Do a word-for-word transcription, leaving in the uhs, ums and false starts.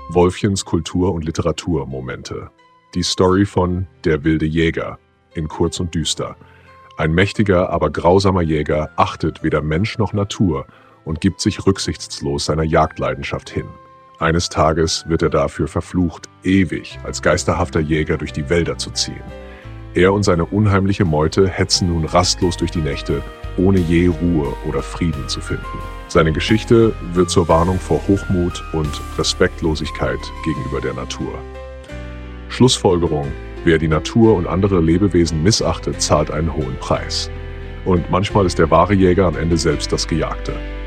Wolfchens Kultur- und Literaturmomente. Die Story von Der wilde Jäger in Kurz und Düster. Ein mächtiger, aber grausamer Jäger achtet weder Mensch noch Natur und gibt sich rücksichtslos seiner Jagdleidenschaft hin. Eines Tages wird er dafür verflucht, ewig als geisterhafter Jäger durch die Wälder zu ziehen. Er und seine unheimliche Meute hetzen nun rastlos durch die Nächte, ohne je Ruhe oder Frieden zu finden. Seine Geschichte wird zur Warnung vor Hochmut und Respektlosigkeit gegenüber der Natur. Schlussfolgerung: Wer die Natur und andere Lebewesen missachtet, zahlt einen hohen Preis. Und manchmal ist der wahre Jäger am Ende selbst das Gejagte.